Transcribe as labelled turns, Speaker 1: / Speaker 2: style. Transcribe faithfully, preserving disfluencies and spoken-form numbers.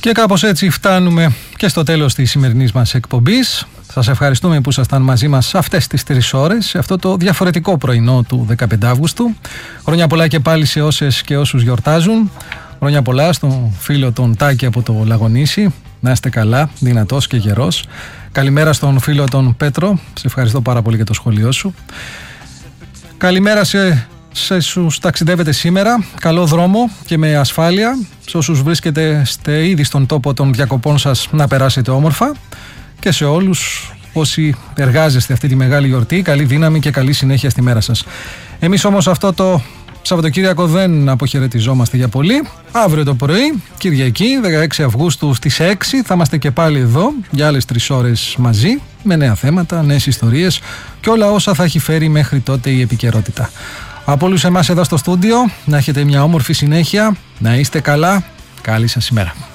Speaker 1: Και κάπως έτσι φτάνουμε και στο τέλος της σημερινής μας εκπομπής. Σας ευχαριστούμε που ήσασταν μαζί μας αυτές τις τρεις ώρες, σε αυτό το διαφορετικό πρωινό του δεκαπέντε Αυγούστου. Χρόνια πολλά και πάλι σε όσες και όσους γιορτάζουν. Χρόνια πολλά στον φίλο τον Τάκη από το Λαγονήσι. Να είστε καλά, δυνατός και γερός. Καλημέρα στον φίλο τον Πέτρο. Σε ευχαριστώ πάρα πολύ για το σχόλιο σου. Καλημέρα σε, σε όσους ταξιδεύετε σήμερα. Καλό δρόμο και με ασφάλεια. Σε όσους βρίσκετε ste ήδη στον τόπο των διακοπών σας, να περάσετε όμορφα. Και σε όλους όσοι εργάζεστε αυτή τη μεγάλη γιορτή, καλή δύναμη και καλή συνέχεια στη μέρα σας. Εμείς όμως αυτό το Σαββατοκύριακο δεν αποχαιρετιζόμαστε για πολύ. Αύριο το πρωί, Κυριακή, δεκαέξι Αυγούστου στις έξι, θα είμαστε και πάλι εδώ για άλλες τρεις ώρες μαζί, με νέα θέματα, νέες ιστορίες και όλα όσα θα έχει φέρει μέχρι τότε η επικαιρότητα. Από όλους εμάς εδώ στο στούντιο, να έχετε μια όμορφη συνέχεια, να είστε καλά, καλή σας ημέρα.